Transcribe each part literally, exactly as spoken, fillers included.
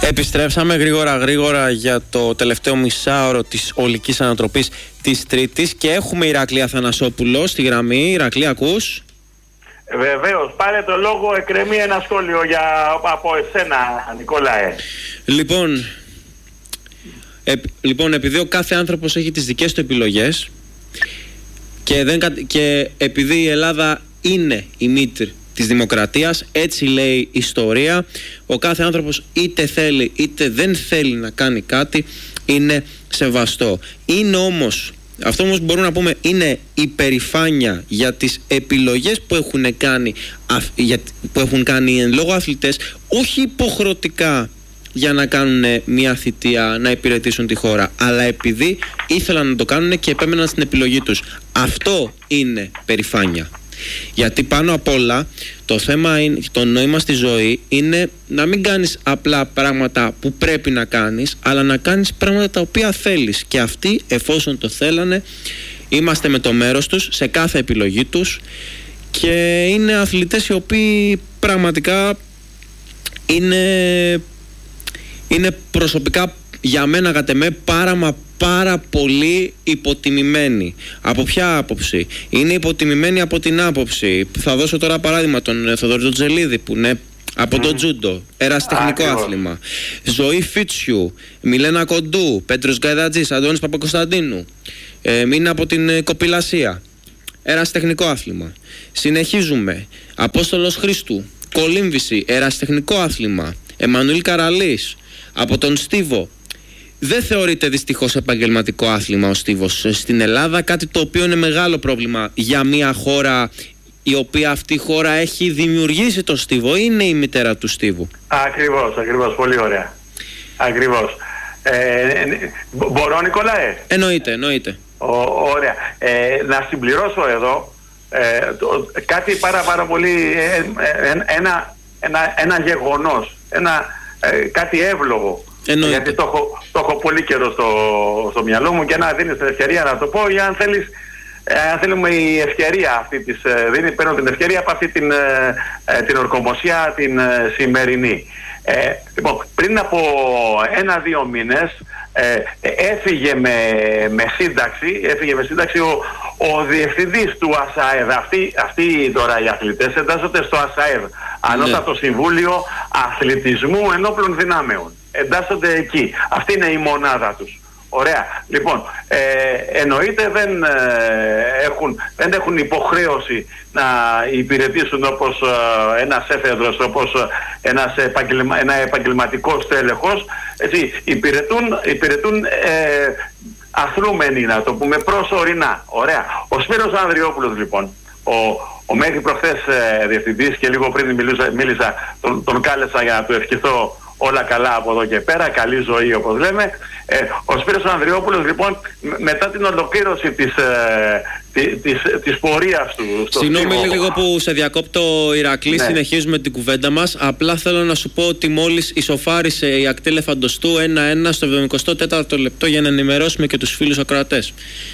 Επιστρέψαμε γρήγορα γρήγορα για το τελευταίο μισάωρο της ολικής ανατροπής της Τρίτης και έχουμε Ηρακλή Αθανασόπουλο στη γραμμή. Ηρακλή, ακούς? Βεβαίως, πάρε το λόγο, εκκρεμεί ένα σχόλιο για, από εσένα, Νικόλαε. Λοιπόν, ε, λοιπόν, επειδή ο κάθε άνθρωπος έχει τις δικές του επιλογές και, δεν, και επειδή η Ελλάδα είναι η μήτρη της δημοκρατίας, έτσι λέει η ιστορία, ο κάθε άνθρωπος είτε θέλει είτε δεν θέλει να κάνει κάτι είναι σεβαστό. Είναι όμως, αυτό όμως μπορούμε να πούμε, είναι υπερηφάνεια για τις επιλογές που έχουν κάνει, που έχουν κάνει οι εν λόγω αθλητές, όχι υποχρεωτικά για να κάνουν μια θητεία, να υπηρετήσουν τη χώρα, αλλά επειδή ήθελαν να το κάνουν και επέμεναν στην επιλογή τους. Αυτό είναι περηφάνεια. Γιατί πάνω απ' όλα το θέμα είναι, το νόημα στη ζωή είναι να μην κάνεις απλά πράγματα που πρέπει να κάνεις, αλλά να κάνεις πράγματα τα οποία θέλεις. Και αυτοί, εφόσον το θέλανε, είμαστε με το μέρος τους σε κάθε επιλογή τους και είναι αθλητές οι οποίοι πραγματικά είναι, είναι προσωπικά για μένα, κατ' εμέ, πάρα μα πάρα πολύ υποτιμημένοι. Από ποια άποψη? Είναι υποτιμημένοι από την άποψη, θα δώσω τώρα παράδειγμα, τον Θοδωρή Τζελίδη που είναι από mm. το τζούντο, ερασιτεχνικό άθλημα. Ζωή Φίτσιου, Μιλένα Κοντού, Πέτρος Γκαϊδατζής, Αντώνης Παπακοσταντίνου, ε, είναι από την κοπηλασία, ερασιτεχνικό άθλημα. Συνεχίζουμε. Απόστολος Χρήστου, κολύμβηση, ερασιτεχνικό άθλημα. Εμμανουήλ Καραλής, από τον Στίβο. Δεν θεωρείται δυστυχώς επαγγελματικό άθλημα ο στίβος στην Ελλάδα, κάτι το οποίο είναι μεγάλο πρόβλημα για μια χώρα η οποία αυτή η χώρα έχει δημιουργήσει το στίβο, είναι η μητέρα του στίβου. Ακριβώς, ακριβώς, πολύ ωραία. Ακριβώς. Ε, μπορώ, Νικολάε? Εννοείται, εννοείται. Ο, ωραία. Ε, να συμπληρώσω εδώ ε, το, κάτι πάρα πάρα πολύ, ε, ε, ένα, ένα, ένα γεγονός, ένα, ε, κάτι εύλογο. Εννοείται. Γιατί το έχω, το έχω πολύ καιρό στο, στο μυαλό μου και να δίνεις την ευκαιρία να το πω, για αν θέλεις, ε, αν θέλουμε η ευκαιρία αυτή της, ε, δίνει, παίρνω την ευκαιρία από αυτή την, ε, την ορκομοσία την ε, σημερινή. Ε, λοιπόν, πριν από ένα-δύο μήνες ε, έφυγε με, με σύνταξη, έφυγε με σύνταξη ο, ο διευθυντής του ΑΣΑΕΔ. Αυτοί, αυτοί τώρα οι αθλητές εντάσσονται στο ΑΣΑΕΔ, Ανώτατο ναι. Συμβούλιο Αθλητισμού Ενόπλων Δυνάμεων. Εντάσσονται εκεί. Αυτή είναι η μονάδα τους. Ωραία. Λοιπόν, ε, εννοείται δεν, ε, έχουν, δεν έχουν υποχρέωση να υπηρετήσουν όπως ε, ένας έφεδρος, όπως ε, ένας επαγγελμα, ένα επαγγελματικό στέλεχος. Έτσι, υπηρετούν, υπηρετούν ε, αθλούμενοι, να το πούμε, προσωρινά. Ωραία. Ο Σπύρος Ανδριόπουλος, λοιπόν, ο, ο μέχρι προχθές ε, διευθυντής, και λίγο πριν μίλησα, μίλησα τον, τον κάλεσα για να του ευχηθώ όλα καλά από εδώ και πέρα, καλή ζωή όπως λέμε. Ε, ο Σπύρος Ανδριόπουλος, λοιπόν, μετά την ολοκλήρωση της, ε, της, της, της πορείας του... Συγγνώμη λίγο που σε διακόπτω, Ηρακλή, ναι. Συνεχίζουμε την κουβέντα μας. Απλά θέλω να σου πω ότι μόλις ισοφάρισε η Ακτή Ελεφαντοστού ένα ένα στο εβδομηκοστό τέταρτο λεπτό, για να ενημερώσουμε και τους φίλους ακροατές.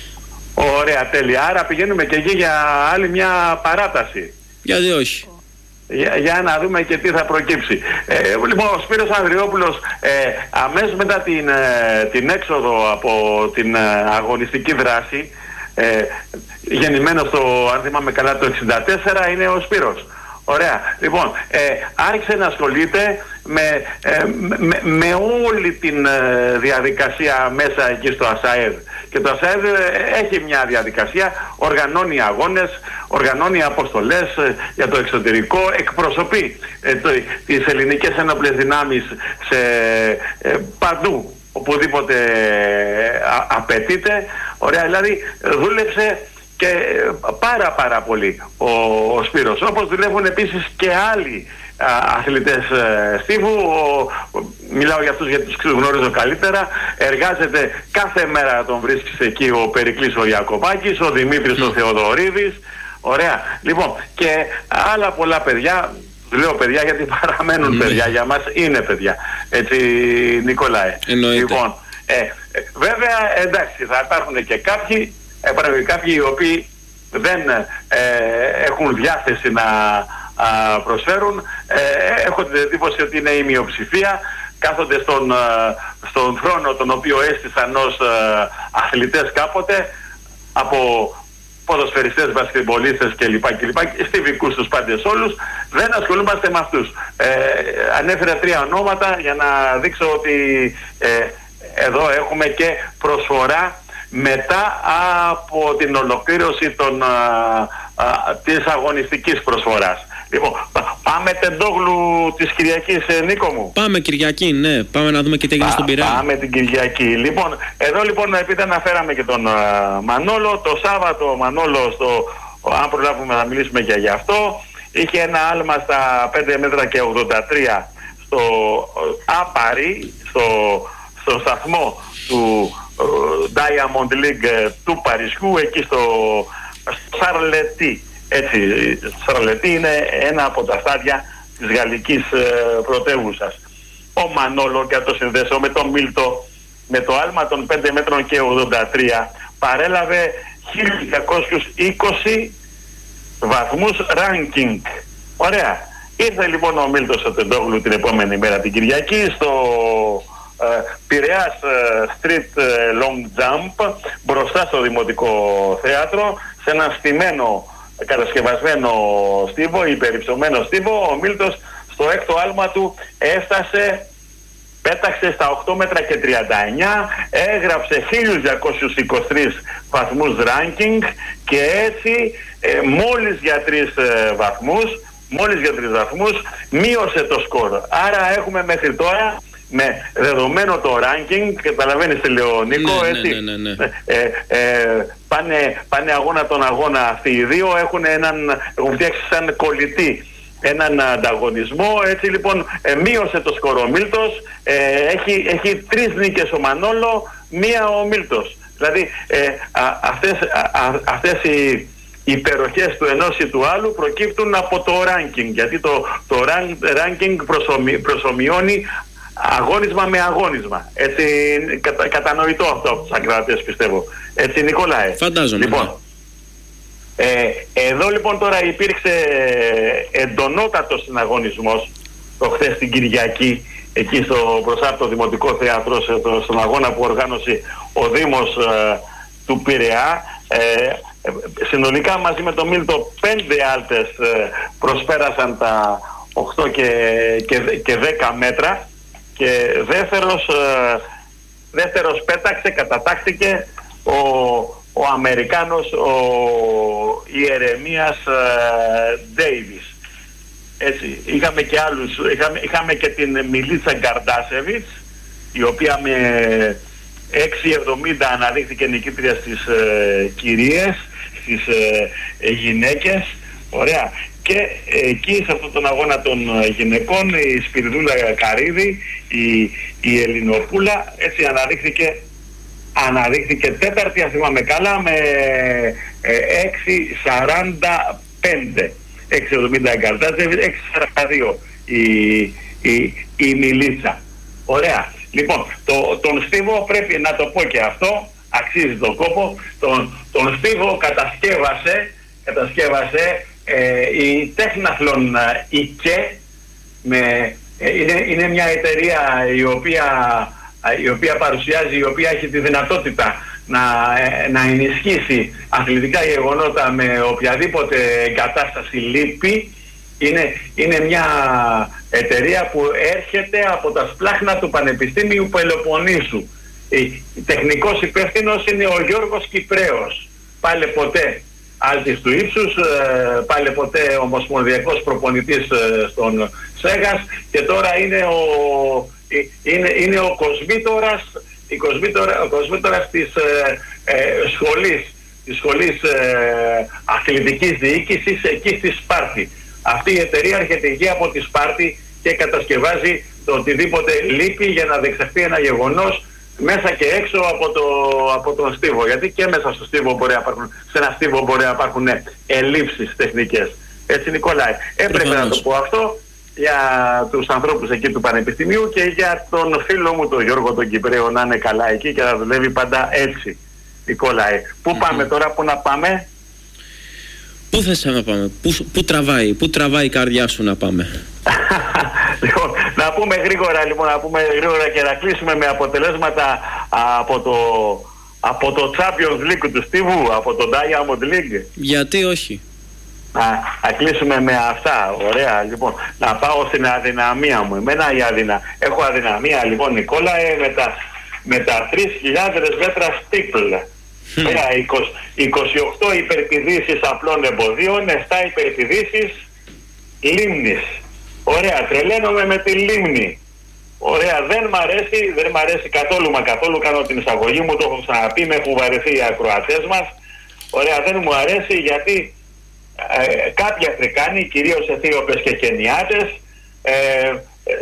Ωραία, τέλεια. Άρα πηγαίνουμε και εκεί για άλλη μια παράταση. Γιατί όχι. Για, για να δούμε και τι θα προκύψει. Ε, λοιπόν, ο Σπύρος Ανδριόπουλος ε, αμέσως μετά την, ε, την έξοδο από την ε, αγωνιστική δράση, ε, γεννημένος το, αν θυμάμαι καλά, το εξήντα τέσσερα, είναι ο Σπύρος. Ωραία. Λοιπόν, ε, άρχισε να ασχολείται με, ε, με, με όλη την ε, διαδικασία μέσα εκεί στο ΑΣΑΕΔ. Και το ΑΣΑΕΔ έχει μια διαδικασία, οργανώνει αγώνες, οργανώνει αποστολές ε, για το εξωτερικό, εκπροσωπεί ε, το, τις ελληνικές ένοπλες δυνάμεις σε ε, παντού, οπουδήποτε ε, α, απαιτείται. Ωραία, δηλαδή δούλεψε και πάρα πάρα πολύ ο, ο Σπύρος, όπως δουλεύουν επίσης και άλλοι α, αθλητές ε, στίβου. Ο, μιλάω για αυτούς γιατί τους γνωρίζω καλύτερα. Εργάζεται κάθε μέρα, τον βρίσκεις εκεί ο Περικλής ο Ιακωβάκης, ο Δημήτρης ο Θεοδωρίδης. Ωραία. Λοιπόν, και άλλα πολλά παιδιά. Λέω παιδιά γιατί παραμένουν mm. παιδιά, για μας είναι παιδιά. Έτσι, Νικολάε. Εννοείται. Λοιπόν, ε, βέβαια, εντάξει, θα υπάρχουν και κάποιοι Υπάρχουν κάποιοι οι οποίοι δεν ε, έχουν διάθεση να α, προσφέρουν. Ε, έχω την εντύπωση ότι είναι η μειοψηφία. κάθονται στον, στον θρόνο τον οποίο έστησαν ως αθλητές κάποτε, από ποδοσφαιριστές, μπασκετμπολίστες κλπ. κλπ. Στιβικούς τους πάντες όλους, δεν ασχολούμαστε με αυτούς. Ε, ανέφερα τρία ονόματα για να δείξω ότι ε, εδώ έχουμε και προσφορά μετά από την ολοκλήρωση των, α, α, της αγωνιστικής προσφοράς. Λοιπόν, πάμε Τεντόγλου της Κυριακής, ε, Νίκο μου. Πάμε Κυριακή, ναι. Πάμε να δούμε και τι έγινε στον Πειραιά. Πάμε την Κυριακή. Λοιπόν, εδώ λοιπόν επειδή αναφέραμε και τον α, Μανόλο, το Σάββατο ο Μανόλο, στο, αν προλάβουμε να μιλήσουμε και για αυτό, είχε ένα άλμα στα πέντε μέτρα και ογδόντα τρία στο Άπαρι, στο, στο σταθμό του Diamond League του Παρισιού, εκεί στο Σαρλετί. Έτσι, Σαρλετί είναι ένα από τα στάδια της γαλλικής πρωτεύουσας. Ο Μανόλο, και το συνδέσω με τον Μίλτο, με το άλμα των πέντε μέτρων και ογδόντα τρία, παρέλαβε χίλια διακόσιους είκοσι βαθμούς ranking. Ωραία. Ήρθε λοιπόν ο Μίλτος στο Τεντόγλου την επόμενη μέρα, την Κυριακή, στο Uh, Πειραιάς uh, Street uh, Long Jump, μπροστά στο Δημοτικό Θέατρο, σε ένα στημένο, κατασκευασμένο στίβο, υπερυψωμένο στίβο. Ο Μίλτος στο έκτο άλμα του έφτασε, πέταξε στα οκτώ μέτρα και τριάντα εννιά, έγραψε χίλια διακόσιους είκοσι τρεις βαθμούς ranking και έτσι ε, μόλις για τρεις ε, βαθμούς, μόλις για τρεις βαθμούς μείωσε το σκορ. Άρα έχουμε μέχρι τώρα, με δεδομένο το ranking, καταλαβαίνεις τι λέω Νίκο, ναι, έτσι, ναι, ναι, ναι. Ε, ε, πάνε, πάνε αγώνα τον αγώνα αυτοί οι δύο, έχουν, έναν, έχουν φτιάξει σαν κολλητή έναν ανταγωνισμό. Έτσι λοιπόν ε, μείωσε το σκορ ο Μίλτος, ε, έχει, έχει τρεις νίκες ο Μανόλο, μία ο Μίλτος. Δηλαδή ε, α, αυτές, α, α, αυτές οι οι υπεροχές του ενός ή του άλλου προκύπτουν από το ranking, γιατί το, το ranking προσωμι, προσωμιώνει αγώνισμα με αγώνισμα. Έτσι, κατα, κατανοητό αυτό από τους ακροατές, πιστεύω. Έτσι, Νικόλαε. Φαντάζομαι. Λοιπόν, ε, εδώ λοιπόν τώρα υπήρξε εντονότατος συναγωνισμός το χθες την Κυριακή, εκεί στο μπροστά το Δημοτικό Θέατρο, στον αγώνα που οργάνωσε ο Δήμος ε, του Πειραιά. Ε, συνολικά μαζί με το Μίλτο πέντε άλτες ε, προσπέρασαν τα οκτώ και, και, και δέκα μέτρα. Και δεύτερος, ε, δεύτερος πέταξε, κατατάχθηκε ο, ο Αμερικάνος, ο Ιερεμίας Ντέιβις. Έτσι, είχαμε και άλλους, είχαμε, είχαμε και την Μιλίτσα Γκαρντάσεβιτς, η οποία με έξι εβδομήντα αναδείχθηκε νικήτρια στις ε, κυρίες, στις ε, γυναίκες. Ωραία. Και εκεί σε αυτόν τον αγώνα των γυναικών η Σπυριδούλα Καρύδη, η, η Ελληνοπούλα, έτσι αναδείχθηκε, αναδείχθηκε τέταρτη, αν θυμάμαι καλά, με ε, έξι σαράντα πέντε. έξι εβδομήντα εγκαρτάζε, έξι σαράντα δύο η, η, η Μιλίτσα. Ωραία. Λοιπόν, το, τον στίβο πρέπει να το πω και αυτό, αξίζει τον κόπο, τον, τον στίβο κατασκεύασε, κατασκεύασε Ε, η Τέχναθλον ΙΚΕ, με, ε, είναι, είναι μια εταιρεία η οποία, η οποία παρουσιάζει, η οποία έχει τη δυνατότητα να, ε, να ενισχύσει αθλητικά γεγονότα με οποιαδήποτε εγκατάσταση λείπει. Είναι, είναι μια εταιρεία που έρχεται από τα σπλάχνα του Πανεπιστήμιου Πελοποννήσου. Η, τεχνικός υπεύθυνος είναι ο Γιώργος Κυπρέος, πάλι ποτέ άλτης του ύψους, πάλι ποτέ ομοσπονδιακός προπονητής στον Σέγας, και τώρα είναι ο, είναι, είναι ο κοσμήτορας, η κοσμήτορα, ο κοσμήτορας της ε, ε, σχολής, της σχολής ε, αθλητικής διοίκησης εκεί στη Σπάρτη. Αυτή η εταιρεία έρχεται εκεί από τη Σπάρτη και κατασκευάζει το οτιδήποτε λείπει για να διεξαχθεί ένα γεγονός μέσα και έξω από, το, από τον στίβο. Γιατί και μέσα στο στίβο μπορεί να υπάρχουν, σε ένα στίβο μπορεί να υπάρχουν ναι, ελλείψεις τεχνικές. Έτσι, Νικόλαε, έπρεπε να το πω αυτό για τους ανθρώπους εκεί του Πανεπιστημίου και για τον φίλο μου τον Γιώργο τον Κυπρέο, να είναι καλά εκεί και να δουλεύει πάντα έτσι. Νικόλαε, πού mm-hmm. πάμε τώρα, πού να πάμε? Πού θες να πάμε, πού, πού τραβάει, πού τραβάει η καρδιά σου να πάμε? Λοιπόν, να πούμε γρήγορα, λοιπόν, να πούμε γρήγορα και να κλείσουμε με αποτελέσματα από το, από το Champions League του Στίβου, από το Diamond League. Γιατί όχι. Να, να κλείσουμε με αυτά. Ωραία, λοιπόν. Να πάω στην αδυναμία μου. Εμένα η αδυνα... Έχω αδυναμία, λοιπόν, Νικόλα, ε, με τα, με τα τρεις χιλιάδες μέτρα στίπλ. Ωραία, είκοσι οκτώ υπερπηδήσεις απλών εμποδίων, επτά υπερπηδήσεις λίμνης. Ωραία, τρελαίνομαι με τη λίμνη. Ωραία, δεν μ' αρέσει, δεν μ' αρέσει καθόλου, μα καθόλου κάνω την εισαγωγή μου, το έχω ξαναπεί, με έχουν βαρεθεί οι ακροατές μας. Ωραία, δεν μου αρέσει γιατί ε, κάποιοι Αφρικάνοι, κυρίως Αιθίωπες και Κενιάτες, ε, ε,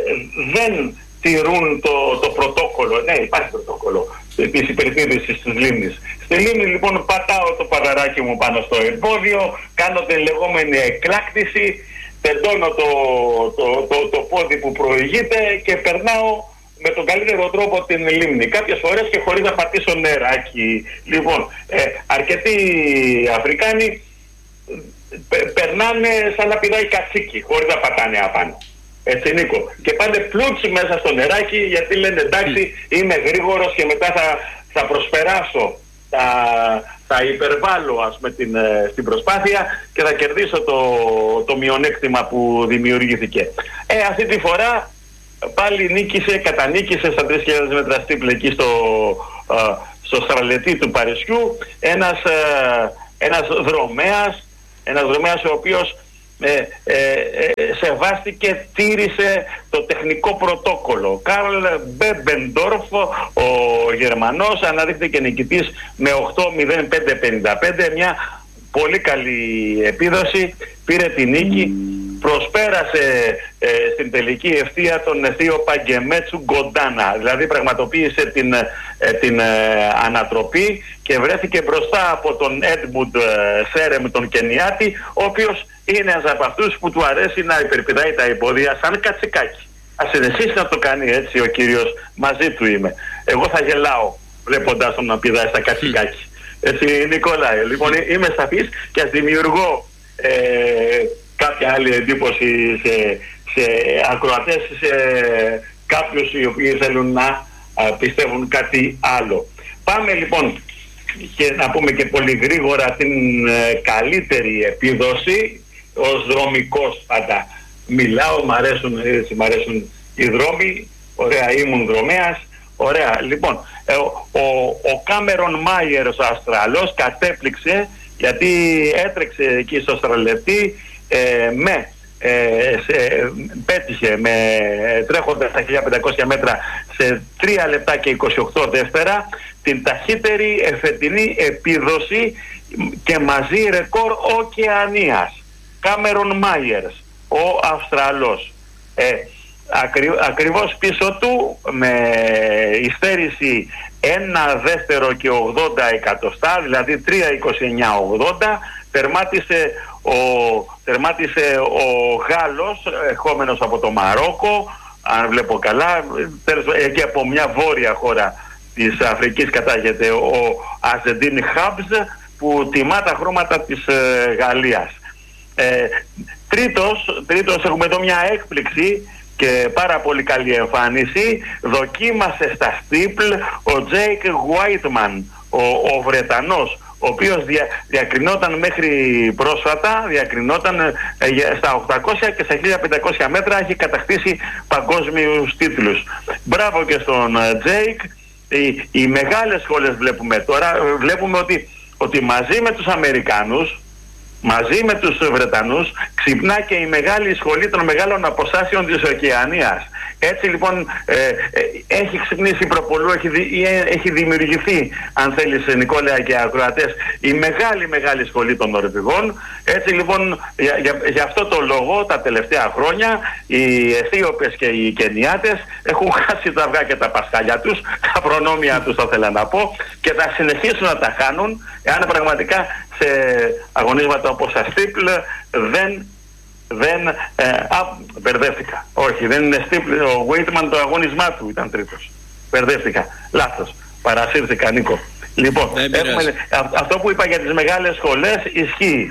δεν τηρούν το, το πρωτόκολλο. Ναι, υπάρχει πρωτόκολλο της υπερπήδησης της λίμνης. Στη λίμνη, λοιπόν, πατάω το παδαράκι μου πάνω στο εμπόδιο, κάνω την λεγόμενη εκλάκτηση, τεντώνω το, το, το, το πόδι που προηγείται και περνάω με τον καλύτερο τρόπο την λίμνη. Κάποιες φορές και χωρίς να πατήσω νεράκι. Λοιπόν, ε, αρκετοί Αφρικάνοι πε, περνάνε σαν να πηδάει κατσίκι, χωρίς να πατάνε απάνω. Έτσι, Νίκο. Και πάνε πλούτσι μέσα στο νεράκι γιατί λένε εντάξει, είμαι γρήγορος και μετά θα, θα προσπεράσω, θα, θα υπερβάλλω, ας πούμε, την, στην προσπάθεια και θα κερδίσω το, το μειονέκτημα που δημιουργήθηκε. Ε, αυτή τη φορά πάλι νίκησε, κατανίκησε στα τρεις χιλιάδες μέτρα στίπλ εκεί στο, στο στραλετή του Παρισιού ένας, ένας δρομέας, ένας δρομέας ο οποίος Ε, ε, ε, σεβάστηκε, τήρησε το τεχνικό πρωτόκολλο. Καρλ Μπέμπεντορφ, ο Γερμανός, αναδείχθηκε νικητής με οκτώ μηδέν πέντε πενήντα πέντε, μια πολύ καλή επίδοση, πήρε τη νίκη, προσπέρασε ε, στην τελική ευθεία τον Αιθίωπα Γκεμέτσου Γκοντάνα, δηλαδή πραγματοποίησε την, ε, την ε, ανατροπή και βρέθηκε μπροστά από τον Έντμουντ ε, Σέρεμ, τον Κενιάτη, ο οποίος είναι ένας από αυτούς που του αρέσει να υπερπηδάει τα εμπόδια σαν κατσικάκι. Ας συνεχίσει να το κάνει έτσι ο κύριος, μαζί του είμαι. Εγώ θα γελάω βλέποντας τον να πηδάει στα κατσικάκι. Έτσι, Νικόλαε, λοιπόν, είμαι σαφής και ας δημιουργώ ε, κάποια άλλη εντύπωση σε, σε ακροατές, σε κάποιους οι οποίοι θέλουν να α, πιστεύουν κάτι άλλο. Πάμε λοιπόν και να πούμε και πολύ γρήγορα την ε, καλύτερη επίδοση ως δρομικός πάντα. Μιλάω, μ' αρέσουν, έτσι, μ' αρέσουν οι δρόμοι, ωραία, ήμουν δρομέας, ωραία. Λοιπόν, ε, ο, ο, ο Κάμερον Μάιερ, ο Αυστραλός, κατέπληξε γιατί έτρεξε εκεί στο στραλετή ε, με, ε, σε, πέτυχε με, τρέχοντας τα χίλια πεντακόσια μέτρα σε τρία λεπτά και είκοσι οκτώ δεύτερα την ταχύτερη εφετινή επίδοση και μαζί ρεκόρ ωκεανίας. Κάμερον Μάιερς, ο Αυστραλός. Ε, ακρι, ακριβώς πίσω του, με υστέρηση ένα δεύτερο και ογδόντα εκατοστά, δηλαδή τρία είκοσι εννιά ογδόντα, τερμάτισε ο, τερμάτισε ο Γάλλος, ερχόμενος από το Μαρόκο, αν βλέπω καλά, εκεί από μια βόρεια χώρα της Αφρικής κατάγεται ο Αζεντίν Χάμπς, που τιμά τα χρώματα της ε, Γαλλίας. Ε, τρίτος, τρίτος έχουμε εδώ μια έκπληξη και πάρα πολύ καλή εμφάνιση. Δοκίμασε στα στίπλ ο Τζέικ Γουάιτμαν, ο, ο Βρετανός, ο οποίος δια, διακρινόταν μέχρι πρόσφατα, διακρινόταν ε, στα οκτακόσια και στα χίλια πεντακόσια μέτρα, έχει κατακτήσει παγκόσμιους τίτλους. Μπράβο και στον Τζέικ. Οι, οι μεγάλες σχόλες βλέπουμε τώρα, βλέπουμε ότι, ότι μαζί με τους Αμερικάνους, μαζί με τους Βρετανούς, ξυπνά και η μεγάλη σχολή των μεγάλων αποστάσεων της Οκεανίας. Έτσι λοιπόν ε, ε, έχει ξυπνήσει προπολού, έχει, δι, ε, έχει δημιουργηθεί, αν θέλεις Νικόλαια και ακροατές, η μεγάλη μεγάλη σχολή των Νορβηγών. Έτσι λοιπόν για, για, για αυτό το λόγο τα τελευταία χρόνια οι Αιθίωπες και οι Κενιάτες έχουν χάσει τα αυγά και τα πασχάλια τους, τα προνόμια τους θα ήθελα να πω, και θα συνεχίσουν να τα χάνουν εάν πραγματικά σε αγωνίσματα όπως τα στίπλ δεν δεν ε, α, μπερδεύτηκα. Όχι, δεν είναι στίπλ, ο Γουίτμαν το αγώνισμά του ήταν τρίτος. Μπερδεύτηκα. Λάθος. Παρασύρθηκα, Νίκο. Λοιπόν, έχουμε, α, αυτό που είπα για τις μεγάλες σχολές ισχύει.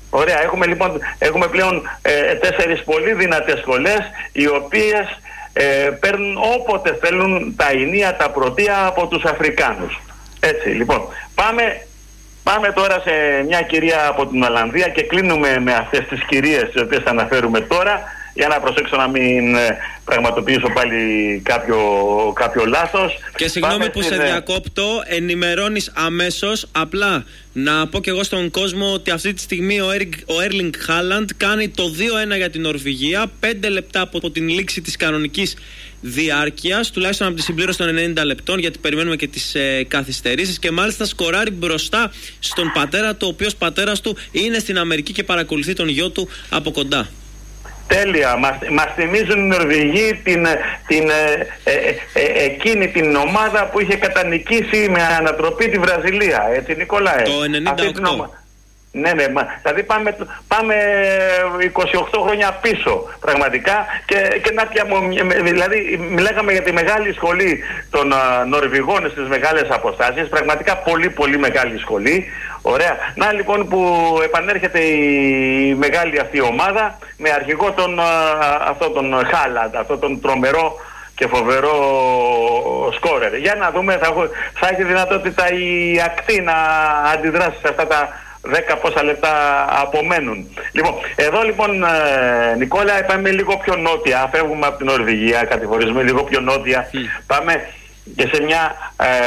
Ωραία, έχουμε λοιπόν έχουμε πλέον ε, τέσσερις πολύ δυνατές σχολές, οι οποίες ε, παίρνουν όποτε θέλουν τα ηνία, τα πρωτεία από τους Αφρικάνους. Έτσι, λοιπόν, πάμε, πάμε τώρα σε μια κυρία από την Ολλανδία και κλείνουμε με αυτές τις κυρίες τις οποίες θα αναφέρουμε τώρα, για να προσέξω να μην ε, πραγματοποιήσω πάλι κάποιο, κάποιο λάθος. Και συγγνώμη Πάμε που στην... σε διακόπτω, ενημερώνεις αμέσως. Απλά να πω και εγώ στον κόσμο ότι αυτή τη στιγμή ο, Έρικ, ο Έρλινγκ Χάλαντ κάνει το δύο ένα για την Νορβηγία, πέντε λεπτά από την λήξη της κανονικής διάρκειας, τουλάχιστον από τη συμπλήρωση των ενενήντα λεπτών, γιατί περιμένουμε και τις ε, καθυστερήσεις, και μάλιστα σκοράρει μπροστά στον πατέρα του, ο οποίος πατέρας του είναι στην Αμερική και παρακολουθεί τον γιο του από κοντά. Τέλεια. Μας, μας θυμίζουν οι Νορβηγοί την, την, ε, ε, ε, εκείνη την ομάδα που είχε κατανικήσει με ανατροπή τη Βραζιλία. Έτσι, Νικόλαε. Το ενενήντα οκτώ. Ναι, ναι, δηλαδή πάμε, πάμε είκοσι οκτώ χρόνια πίσω πραγματικά και, και να πια, δηλαδή μιλάγαμε για τη μεγάλη σχολή των uh, Νορβηγών στις μεγάλες αποστάσεις, πραγματικά πολύ πολύ μεγάλη σχολή. Ωραία. Να λοιπόν που επανέρχεται η μεγάλη αυτή ομάδα με αρχηγό τον, uh, αυτό τον Χάλαντ, αυτό τον τρομερό και φοβερό σκόρερ. Για να δούμε, θα, θα έχει δυνατότητα η ακτή να αντιδράσει σε αυτά τα δέκα πόσα λεπτά απομένουν. Λοιπόν, εδώ λοιπόν ε, Νικόλα, πάμε λίγο πιο νότια, φεύγουμε από την Νορβηγία, κατηγορίζουμε λίγο πιο νότια, mm. πάμε και σε μια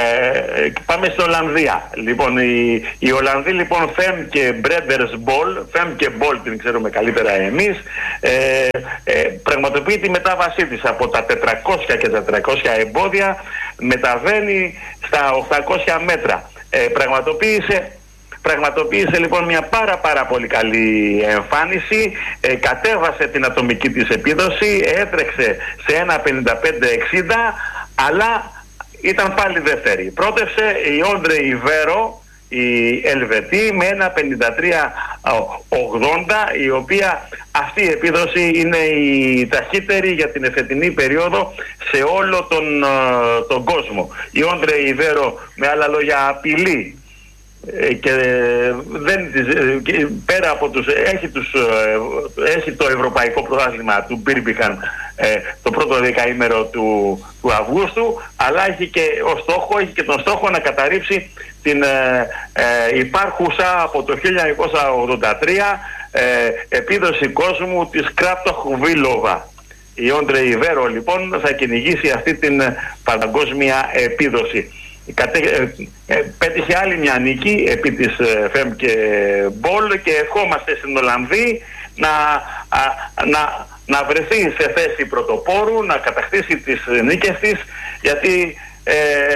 ε, πάμε στην Ολλανδία. Λοιπόν, οι, οι Ολλανδοί λοιπόν Φεμ και Μπρέντερς Μπολ, Φεμ και Μπολ την ξέρουμε καλύτερα εμείς, ε, ε, πραγματοποιεί τη μετάβασή της από τα τετρακόσια και τετρακόσια εμπόδια, μεταβαίνει στα οκτακόσια μέτρα. Ε, πραγματοποίησε Πραγματοποίησε λοιπόν μια πάρα πάρα πολύ καλή εμφάνιση, ε, κατέβασε την ατομική της επίδοση, έτρεξε σε ένα πενήντα πέντε εξήντα, αλλά ήταν πάλι δεύτερη. Πρότευσε η Όντρε Ιβέρο, η Ελβετή, με ένα πενήντα τρία ογδόντα, η οποία αυτή η επίδοση είναι η ταχύτερη για την εφετινή περίοδο σε όλο τον, τον κόσμο. Η Όντρε Ιβέρο, με άλλα λόγια, απειλεί και δεν, πέρα από τους έχει, τους, έχει το ευρωπαϊκό πρωτάθλημα του Μπίρμπιχαν ε, το πρώτο δεκαήμερο του, του Αυγούστου, αλλά έχει και, ο στόχο, έχει και τον στόχο να καταρρύψει την ε, ε, υπάρχουσα από το χίλια εννιακόσια ογδόντα τρία ε, επίδοση κόσμου της Κράτοχβίλοβα. Η Όντρε Ιβέρο λοιπόν θα κυνηγήσει αυτή την παγκόσμια επίδοση. Κατε, ε, ε, πέτυχε άλλη μια νίκη επί της ε, Φεμ και Μπολ και ευχόμαστε στην Ολλανδή να, α, να, να βρεθεί σε θέση πρωτοπόρου, να κατακτήσει τις νίκες της, γιατί ε,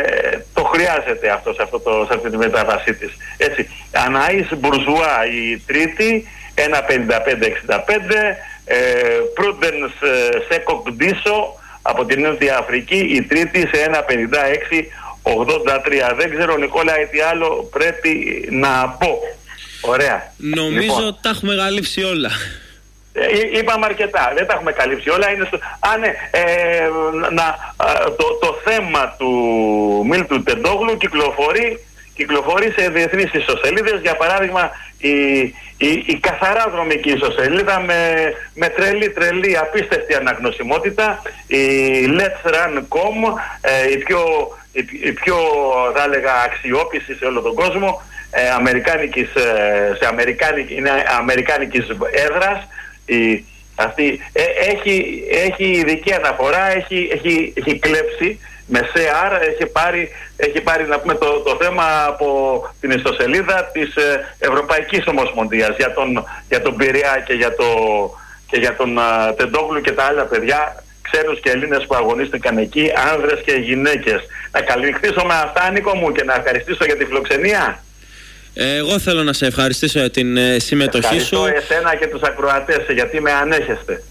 το χρειάζεται αυτό σε, αυτό το, σε αυτή τη μετάβασή της. Έτσι, Αναΐς Μπουρζουά η τρίτη, ένα πενήντα πέντε εξήντα πέντε, ε, Προύντενς Σεκοκντίσο από την Νότια Αφρική η τρίτη σε ένα πενήντα έξι ογδόντα τρία. Δεν ξέρω, Νικόλα, τι άλλο πρέπει να πω. Ωραία. Νομίζω λοιπόν, τα έχουμε καλύψει όλα. Ε, είπαμε αρκετά. Δεν τα έχουμε καλύψει όλα. Είναι στο... Α, ναι, ε, να, το, το θέμα του Μίλτου Τεντόγλου κυκλοφορεί, κυκλοφορεί σε διεθνείς ιστοσελίδες. Για παράδειγμα, η, η, η καθαρά δρομική ιστοσελίδα με, με τρελή, τρελή, απίστευτη αναγνωσιμότητα, η Let's Run τελεία com, ε, η πιο Η, η πιο, θα έλεγα, αξιόπιστη σε όλο τον κόσμο, ε, αμερικάνικης, ε, σε αμερικάνικη, είναι αμερικάνικης έδρας. Η, αυτή, ε, έχει, έχει ειδική αναφορά, έχει, έχει, έχει κλέψει με ΣΕΑΡ, έχει πάρει, έχει πάρει να πούμε, το, το θέμα από την ιστοσελίδα της ε, Ευρωπαϊκής Ομοσπονδίας για τον, για τον Πειραιά και για, το, και για τον uh, Τεντόγλου και τα άλλα παιδιά, ξένους και Ελλήνες που αγωνίστηκαν εκεί, άνδρες και γυναίκες. Να καληνυχτήσω με αυτά, Νίκο μου, και να ευχαριστήσω για τη φιλοξενία. Εγώ θέλω να σε ευχαριστήσω για την ε, συμμετοχή Ευχαριστώ σου. Ευχαριστώ εσένα και τους ακροατές, γιατί με ανέχεστε.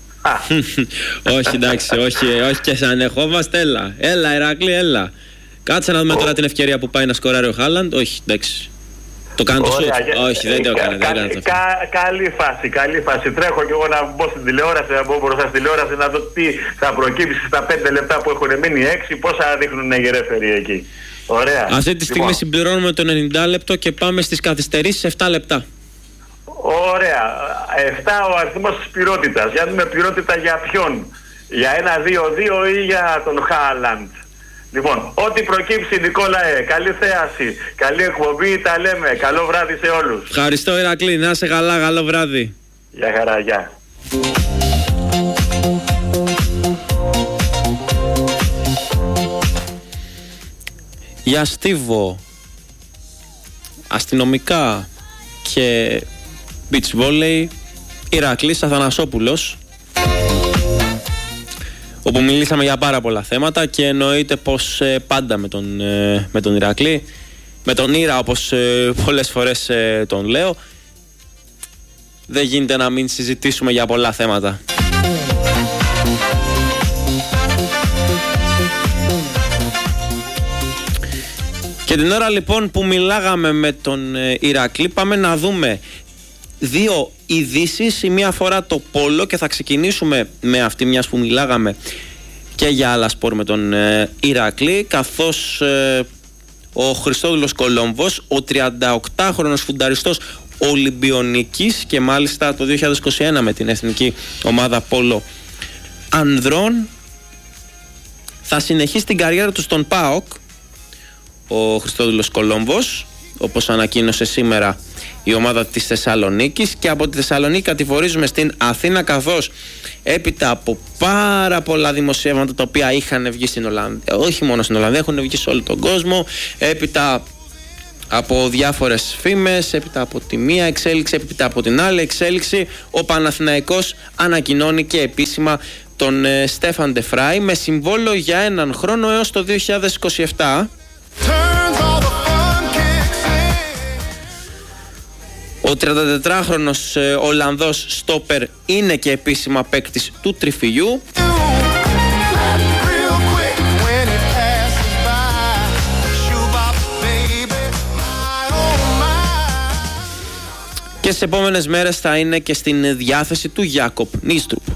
Όχι, εντάξει, όχι, όχι και σε ανεχόμαστε. Έλα, έλα Ηράκλη, έλα. Κάτσε να δούμε τώρα την ευκαιρία που πάει να σκοράρει ο Χάλαντ. Όχι, εντάξει. Το κάνω το σουτ. Όχι, δεν το έκανε. Κα, κα, κα, καλή φάση, καλή φάση. Τρέχω και εγώ να μπω στην τηλεόραση, να μπω μπροστά στην τηλεόραση να δω τι θα προκύψει στα πέντε λεπτά που έχουν μείνει, έξι, πόσα δείχνουν οι ρέφεροι εκεί. Ωραία. Αυτή τη στιγμή λοιπόν συμπληρώνουμε το ενενήντα λεπτό και πάμε στις καθυστερήσεις επτά λεπτά. ωραία. εφτά ο αριθμός της πληρότητας. Για να δούμε πληρότητα για ποιον. Για ένα δύο δύο ή για τον Χάλαντ. Λοιπόν, ό,τι προκύψει, Νικόλαε, καλή θέαση, καλή εκπομπή, τα λέμε. Καλό βράδυ σε όλους. Ευχαριστώ, Ηρακλή, να είσαι καλά, καλό βράδυ. Γεια χαρά, γεια. Για Στίβο, αστυνομικά και beach volley, Ηρακλής Αθανασόπουλος, όπου μιλήσαμε για πάρα πολλά θέματα και εννοείται πως ε, πάντα με τον, ε, με τον Ηρακλή, με τον Ήρα όπως ε, πολλές φορές ε, τον λέω, δεν γίνεται να μην συζητήσουμε για πολλά θέματα. Και την ώρα λοιπόν που μιλάγαμε με τον ε, Ηρακλή, πάμε να δούμε δύο ειδήσεις. Η μία αφορά το πόλο και θα ξεκινήσουμε με αυτή, μιας που μιλάγαμε και για άλλα σπορ με τον ε, Ηρακλή, καθώς ε, ο Χριστόδουλος Κολόμβος, ο τριανταοκτάχρονος φουνταριστός Ολυμπιονίκης και μάλιστα το δύο χιλιάδες είκοσι ένα με την εθνική ομάδα πόλο ανδρών, θα συνεχίσει την καριέρα του στον ΠΑΟΚ. Ο Χριστόδουλος Κολόμβος, όπως ανακοίνωσε σήμερα η ομάδα της Θεσσαλονίκης, και από τη Θεσσαλονίκη κατηφορίζουμε στην Αθήνα, καθώς έπειτα από πάρα πολλά δημοσιεύματα τα οποία είχαν βγει στην Ολλανδία, όχι μόνο στην Ολλανδία, έχουν βγει σε όλο τον κόσμο, έπειτα από διάφορες φήμες, έπειτα από τη μία εξέλιξη, έπειτα από την άλλη εξέλιξη, ο Παναθηναϊκός ανακοινώνει και επίσημα τον ε, Στέφαν ντε Φράι με συμβόλαιο για έναν χρόνο έως το δύο χιλιάδες είκοσι επτά. Ο τριαντατετράχρονος ε, Ολλανδός στόπερ είναι και επίσημα παίκτης του Τριφυλιού. Και στις επόμενες μέρες θα είναι και στην διάθεση του Γιάκοπ Νίστρουπ.